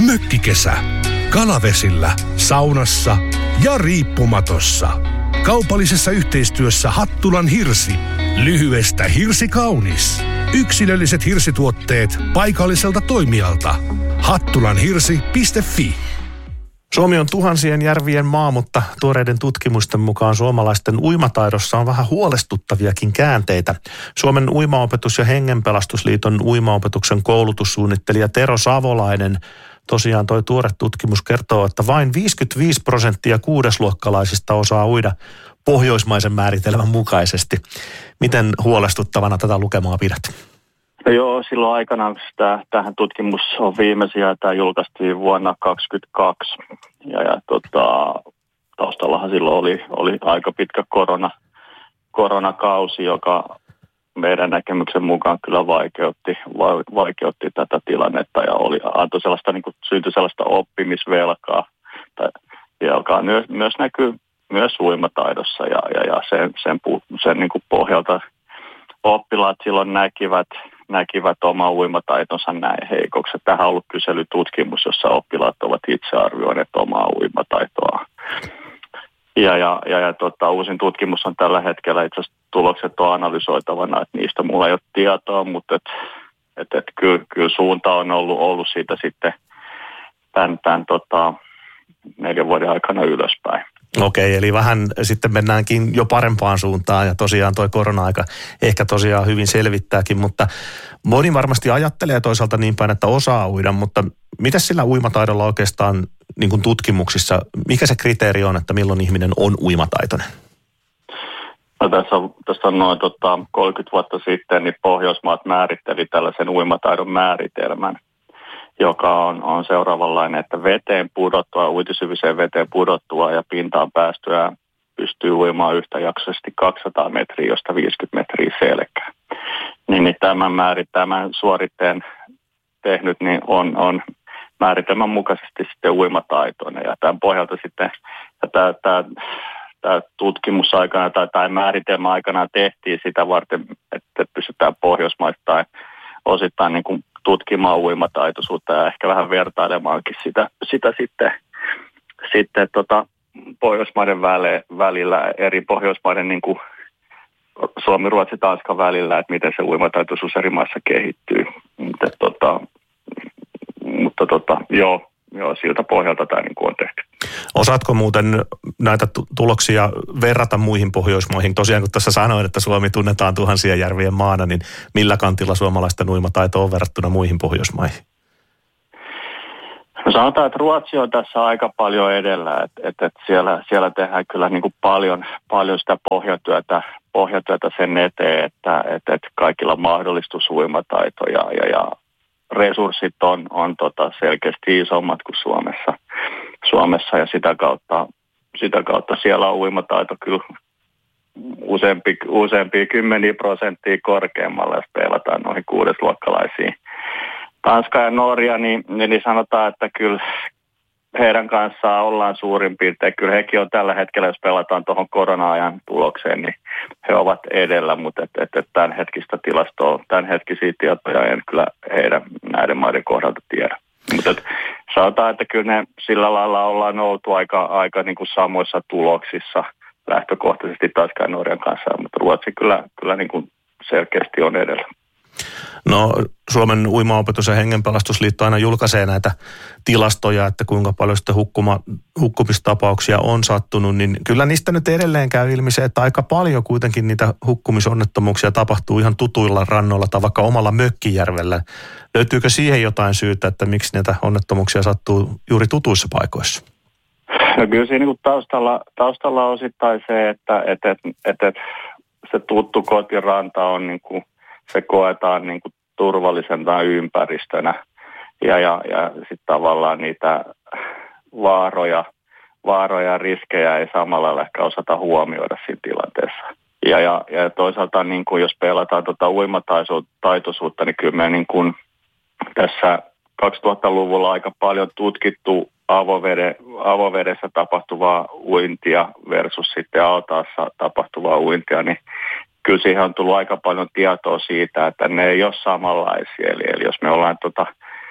mökkikesä. Kalavesillä, saunassa ja riippumatossa. Kaupallisessa yhteistyössä Hattulan hirsi. Lyhyestä hirsi kaunis. Yksilölliset hirsituotteet paikalliselta toimijalta. hattulanhirsi.fi. Suomi on tuhansien järvien maa, mutta tuoreiden tutkimusten mukaan suomalaisten uimataidossa on vähän huolestuttaviakin käänteitä. Suomen uimaopetus- ja hengenpelastusliiton uimaopetuksen koulutussuunnittelija Tero Savolainen tosiaan toi tuore tutkimus kertoo, että vain 55% kuudesluokkalaisista osaa uida pohjoismaisen määritelmän mukaisesti. Miten huolestuttavana tätä lukemaa pidät? No joo, silloin aikanaan tähän tutkimus on viimeisin ja tämä julkaistiin vuonna 2022. Taustallahan silloin oli aika pitkä koronakausi, joka meidän näkemyksen mukaan kyllä vaikeutti tätä tilannetta ja antoi sellaista, niin kuin, syntyi sellaista oppimisvelkaa, joka myös näkyy myös uimataidossa ja sen niin kuin pohjalta oppilaat silloin näkivät oma uimataitonsa näin heikoksi. Tähän on ollut kyselytutkimus, jossa oppilaat ovat itse arvioineet omaa uimataitoa. Uusin tutkimus on tällä hetkellä, itse asiassa tulokset on analysoitavana, että niistä mulla ei ole tietoa, mutta kyllä suunta on ollut siitä sitten tämän 4 vuoden aikana ylöspäin. Okei, eli vähän sitten mennäänkin jo parempaan suuntaan ja tosiaan toi korona-aika ehkä tosiaan hyvin selvittääkin, mutta moni varmasti ajattelee toisaalta niin päin, että osaa uida, mutta mitä sillä uimataidolla oikeastaan niin kuin tutkimuksissa, mikä se kriteeri on, että milloin ihminen on uimataitoinen? No tässä on noin 30 vuotta sitten, niin Pohjoismaat määritteli tällaisen uimataidon määritelmän, joka on seuraavanlainen, että uintisyvyiseen veteen pudottua ja pintaan päästyä pystyy uimaan yhtäjaksoisesti 200 metriä, josta 50 metriä selkää. Niin tämän suoritteen tehnyt niin on määritelmän mukaisesti sitten uimataitoinen. Ja tämän pohjalta sitten tämä tutkimusaikana tai määritelmä aikana tehtiin sitä varten, että pystytään pohjoismaistain osittain niin kuin tutkimaan uimataitoisuutta ja ehkä vähän vertailemaankin sitä sitten Pohjoismaiden välillä, eri Pohjoismaiden niin kuin Suomi, Ruotsi, Tanska välillä, että miten se uimataitoisuus eri maissa kehittyy. Joo, siltä pohjalta tämä niin kuin on tehty. Osaatko muuten näitä tuloksia verrata muihin Pohjoismaihin? Tosiaan kun tässä sanoin, että Suomi tunnetaan tuhansien järvien maana, niin millä kantilla suomalaisten uimataito on verrattuna muihin Pohjoismaihin? No sanotaan, että Ruotsi on tässä aika paljon edellä, että siellä tehdään kyllä niin kuin paljon sitä pohjatyötä sen eteen, että kaikilla mahdollistus uimataito ja resurssit on selkeästi isommat kuin Suomessa ja sitä kautta siellä on uimataito kyllä useampia 10% korkeammalla, jos peilataan noihin kuudesluokkalaisiin. Tanska ja Norja, niin sanotaan, että kyllä heidän kanssaan ollaan suurin piirtein. Kyllä hekin on tällä hetkellä, jos pelataan tuohon korona-ajan tulokseen, niin he ovat edellä, mutta tämänhetkisiä tietoja en kyllä näiden maiden kohdalta tiedä. Mutta sanotaan, että kyllä ne sillä lailla ollaan oltu aika niin kuin samoissa tuloksissa lähtökohtaisesti Tanskan ja Norjan kanssa, mutta Ruotsi kyllä niin kuin selkeästi on edellä. No Suomen uimaopetus- ja hengenpelastusliitto aina julkaisee näitä tilastoja, että kuinka paljon sitten hukkumistapauksia on sattunut, niin kyllä niistä nyt edelleen käy ilmi se, että aika paljon kuitenkin niitä hukkumisonnettomuuksia tapahtuu ihan tutuilla rannoilla tai vaikka omalla mökkijärvellä. Löytyykö siihen jotain syytä, että miksi näitä onnettomuuksia sattuu juuri tutuissa paikoissa? No kyllä siinä niin taustalla on osittain se, että se tuttu kotiranta on niin kuin se koetaan niin kuin turvallisena ympäristönä ja sitten tavallaan niitä vaaroja ja riskejä ei samalla lailla ehkä osata huomioida siinä tilanteessa. Ja toisaalta niin kuin jos pelataan uimataitoisuutta, niin kyllä me niin kuin tässä 2000-luvulla aika paljon tutkittu avovedessä tapahtuvaa uintia versus sitten altaassa tapahtuvaa uintia, niin kyllä siihen on tullut aika paljon tietoa siitä, että ne ei ole samanlaisia. Eli jos me ollaan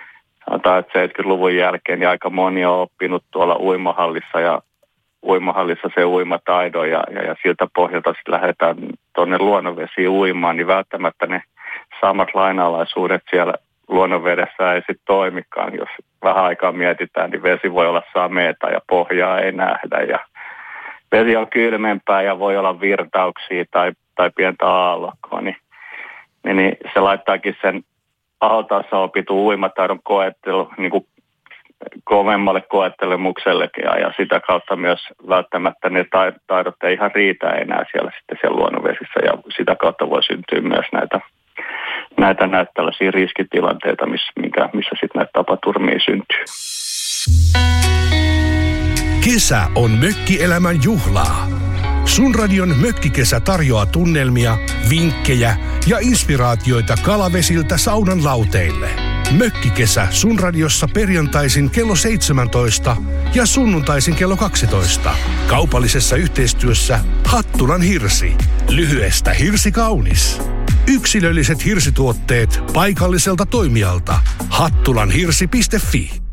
sanotaan, että 70-luvun jälkeen niin aika moni on oppinut tuolla uimahallissa se uimataidon ja siltä pohjalta sitten lähdetään tuonne luonnonvesiin uimaan, niin välttämättä ne samat lainalaisuudet siellä luonnonvedessä ei sitten toimikaan. Jos vähän aikaa mietitään, niin vesi voi olla sameeta ja pohjaa ei nähdä ja vesi on kylmempää ja voi olla virtauksia tai pientä aallokkoa, niin se laittaakin sen altaassa opitun uimataidon koettelu niin kuin kovemmalle koettelemukselle ja sitä kautta myös välttämättä ne taidot ei ihan riitä enää siellä luonnonvesissä ja sitä kautta voi syntyä myös näitä tällaisia riskitilanteita, missä sitten näitä tapaturmia syntyy. Kesä on mökkielämän juhlaa. Sunradion Mökkikesä tarjoaa tunnelmia, vinkkejä ja inspiraatioita kalavesiltä saunan lauteille. Mökkikesä Sunradiossa perjantaisin kello 17 ja sunnuntaisin kello 12. Kaupallisessa yhteistyössä Hattulan Hirsi. Lyhyestä hirsi kaunis. Yksilölliset hirsituotteet paikalliselta toimijalta. hattulanhirsi.fi